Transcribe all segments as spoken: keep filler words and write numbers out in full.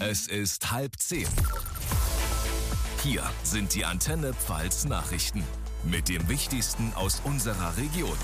Es ist halb zehn. Hier sind die Antenne Pfalz Nachrichten mit dem Wichtigsten aus unserer Region.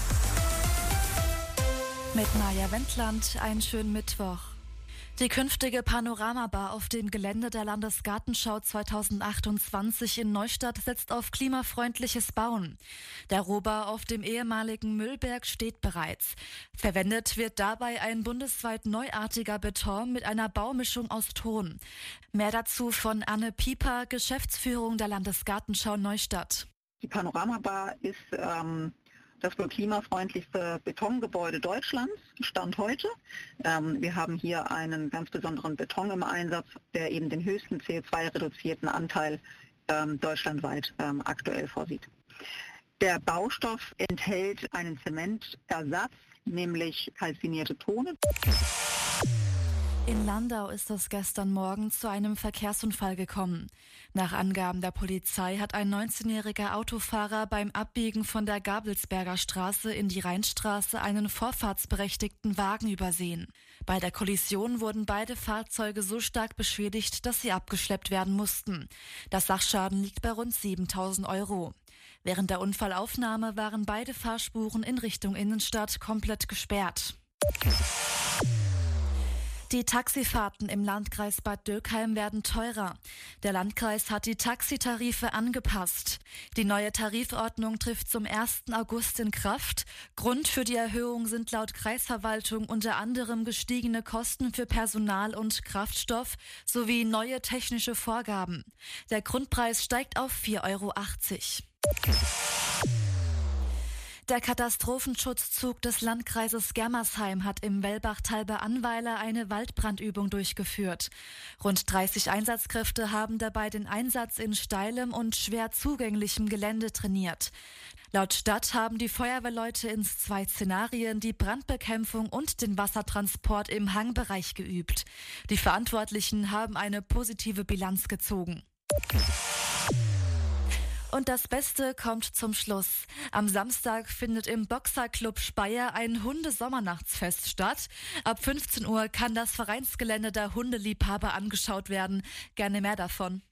Mit Maja Wendland, einen schönen Mittwoch. Die künftige Panoramabar auf dem Gelände der Landesgartenschau zweitausendachtundzwanzig in Neustadt setzt auf klimafreundliches Bauen. Der Rohbau auf dem ehemaligen Müllberg steht bereits. Verwendet wird dabei ein bundesweit neuartiger Beton mit einer Baumischung aus Ton. Mehr dazu von Anne Pieper, Geschäftsführung der Landesgartenschau Neustadt. Die Panoramabar ist ähm das wohl klimafreundlichste Betongebäude Deutschlands, Stand heute. Ähm, wir haben hier einen ganz besonderen Beton im Einsatz, der eben den höchsten C O zwei reduzierten Anteil ähm, deutschlandweit ähm, aktuell vorsieht. Der Baustoff enthält einen Zementersatz, nämlich kalzinierte Tone. In Landau ist es gestern Morgen zu einem Verkehrsunfall gekommen. Nach Angaben der Polizei hat ein neunzehnjähriger Autofahrer beim Abbiegen von der Gabelsberger Straße in die Rheinstraße einen vorfahrtsberechtigten Wagen übersehen. Bei der Kollision wurden beide Fahrzeuge so stark beschädigt, dass sie abgeschleppt werden mussten. Das Sachschaden liegt bei rund siebentausend Euro. Während der Unfallaufnahme waren beide Fahrspuren in Richtung Innenstadt komplett gesperrt. Die Taxifahrten im Landkreis Bad Dürkheim werden teurer. Der Landkreis hat die Taxitarife angepasst. Die neue Tarifordnung trifft zum ersten August in Kraft. Grund für die Erhöhung sind laut Kreisverwaltung unter anderem gestiegene Kosten für Personal und Kraftstoff sowie neue technische Vorgaben. Der Grundpreis steigt auf vier Euro achtzig. Der Katastrophenschutzzug des Landkreises Germersheim hat im Wellbachtal bei Annweiler eine Waldbrandübung durchgeführt. Rund dreißig Einsatzkräfte haben dabei den Einsatz in steilem und schwer zugänglichem Gelände trainiert. Laut Stadt haben die Feuerwehrleute in zwei Szenarien die Brandbekämpfung und den Wassertransport im Hangbereich geübt. Die Verantwortlichen haben eine positive Bilanz gezogen. Und das Beste kommt zum Schluss. Am Samstag findet im Boxerclub Speyer ein Hundesommernachtfest statt. Ab fünfzehn Uhr kann das Vereinsgelände der Hundeliebhaber angeschaut werden. Gerne mehr davon.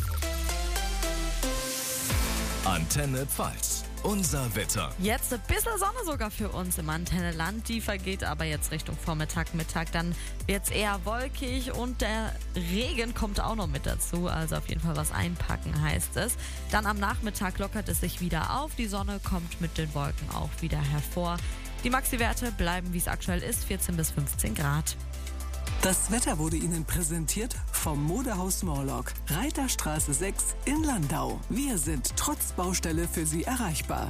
Antenne Pfalz. Unser Wetter. Jetzt ein bisschen Sonne sogar für uns im Antenneland. Die vergeht aber jetzt Richtung Vormittag, Mittag. Dann wird es eher wolkig und der Regen kommt auch noch mit dazu. Also auf jeden Fall was einpacken heißt es. Dann am Nachmittag lockert es sich wieder auf. Die Sonne kommt mit den Wolken auch wieder hervor. Die Maxi-Werte bleiben, wie es aktuell ist, vierzehn bis fünfzehn Grad. Das Wetter wurde Ihnen präsentiert vom Modehaus Morlock, Reiterstraße sechs in Landau. Wir sind trotz Baustelle für Sie erreichbar.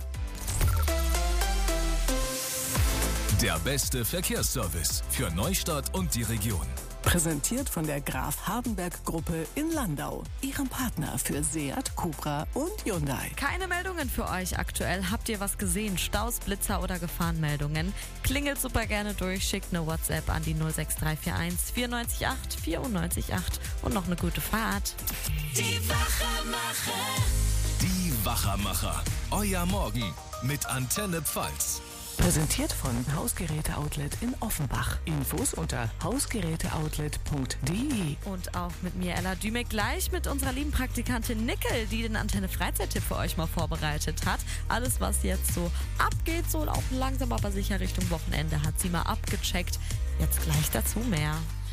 Der beste Verkehrsservice für Neustadt und die Region. Präsentiert von der Graf Hardenberg Gruppe in Landau, Ihrem Partner für Seat, Cupra und Hyundai. Keine Meldungen für euch aktuell. Habt ihr was gesehen? Staus, Blitzer oder Gefahrenmeldungen? Klingelt super gerne durch, schickt eine WhatsApp an die null sechs drei vier eins vier neun acht vier neun acht und noch eine gute Fahrt. Die Wachermacher. Die Wachermacher. Euer Morgen mit Antenne Pfalz. Präsentiert von Hausgeräte-Outlet in Offenbach. Infos unter hausgeräteoutlet punkt de. Und auch mit mir, Ella Dümek, gleich mit unserer lieben Praktikantin Nickel, die den Antenne-Freizeit-Tipp für euch mal vorbereitet hat. Alles, was jetzt so abgeht, so auch langsam aber sicher Richtung Wochenende, hat sie mal abgecheckt. Jetzt gleich dazu mehr.